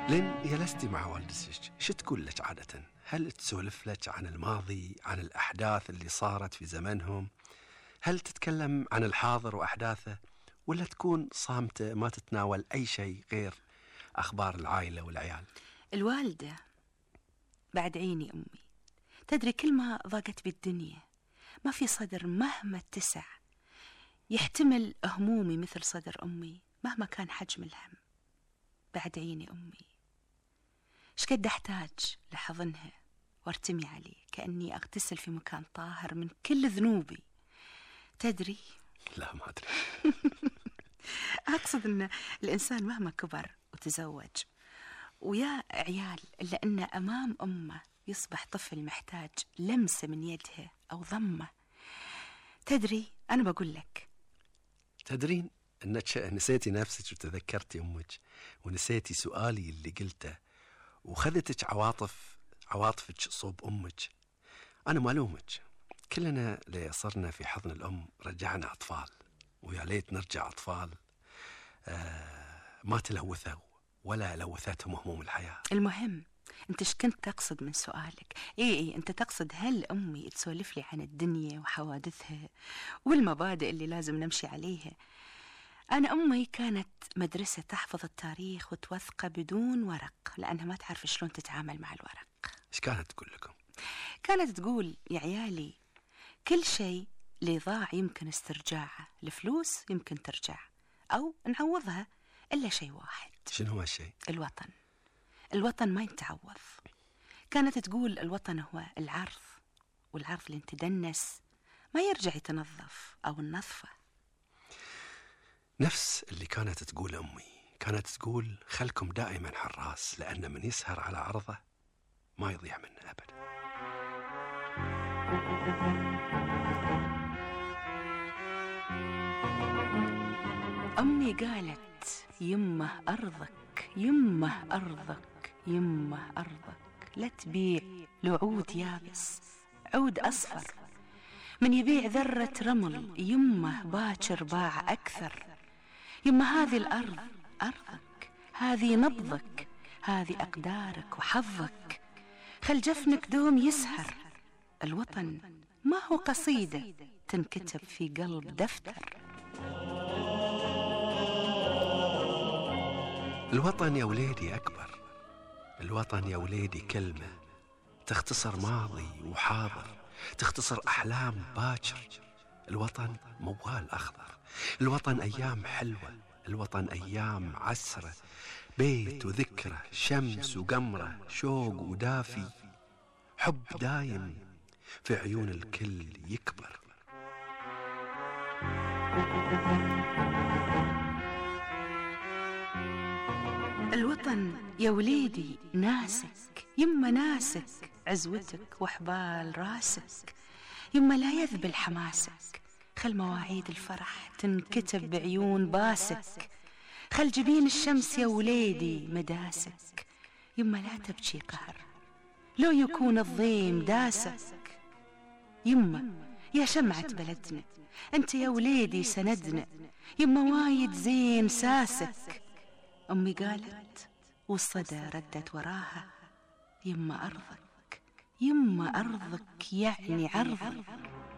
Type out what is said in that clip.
لين جلستي مع والدتك شو تقول لك عادة؟ هل تسولف لك عن الماضي، عن الأحداث اللي صارت في زمنهم؟ هل تتكلم عن الحاضر وأحداثه؟ ولا تكون صامتة ما تتناول أي شيء غير أخبار العائلة والعيال؟ الوالدة بعد عيني أمي، تدري كل ما ضاقت بالدنيا ما في صدر مهما اتسع يحتمل همومي مثل صدر أمي مهما كان حجم الهم. بعد عيني أمي، شقد أحتاج لحضنها وارتمي عليه كأني أغتسل في مكان طاهر من كل ذنوبي. تدري؟ لا ما أدري. أقصد أن الإنسان مهما كبر وتزوج ويا عيال إلا أن أمام أمه يصبح طفل محتاج لمسة من يدها أو ضمة. تدري أنا بقول لك، تدرين أنك نسيتي نفسك وتذكرتي أمك ونسيتي سؤالي اللي قلته وخذتك عواطفك صوب أمك. أنا مالومك، كلنا اللي صرنا في حضن الأم رجعنا أطفال، ويا ليت نرجع أطفال ما تلوثوا ولا لوثتهم هموم الحياة. المهم أنت ايش كنت تقصد من سؤالك؟ إيه أنت تقصد هل أمي تسولف لي عن الدنيا وحوادثها والمبادئ اللي لازم نمشي عليها؟ أنا أمي كانت مدرسة تحفظ التاريخ وتوثقه بدون ورق، لأنها ما تعرف شلون تتعامل مع الورق. إيش كانت تقول لكم؟ كانت تقول يا عيالي كل شيء اللي ضاع يمكن استرجاعه، الفلوس يمكن ترجع أو نعوضها، إلا شيء واحد. شنو هو الشيء؟ الوطن. الوطن ما يتعوض. كانت تقول الوطن هو العرض، والعرض اللي تدنس ما يرجع يتنظف أو النظفة. نفس اللي كانت تقول أمي، كانت تقول خلكم دائما حراس، لأن من يسهر على عرضه ما يضيع منه أبدا. أمي قالت يمه أرضك، يمه أرضك، يمه أرضك، لا تبيع لعود يابس عود أصفر، من يبيع ذرة رمل يمه باكر باع أكثر. يمه هذه الأرض أرضك، هذه نبضك، هذه أقدارك وحظك، خل جفنك دوم يسهر. الوطن ما هو قصيدة تنكتب في قلب دفتر. الوطن يا وليدي أكبر، الوطن يا وليدي كلمة تختصر ماضي وحاضر، تختصر أحلام باكر. الوطن موال أخضر، الوطن أيام حلوة، الوطن أيام عسرة، بيت وذكرى، شمس وقمرة، شوق ودافي، حب دايم في عيون الكل يكبر. الوطن يا وليدي ناسك، يما ناسك عزوتك وحبال راسك، يما لا يذبل حماسك، خل مواعيد الفرح تنكتب بعيون باسك، خل جبين الشمس يا وليدي مداسك، يما لا تبكي قهر لو يكون الضيم داسك. يما يا شمعة بلدنا انت يا وليدي سندنا، يما وايد زين ساسك. أمي قالت والصدى ردت وراها يما أرضك، يما أرضك يعني عرضك.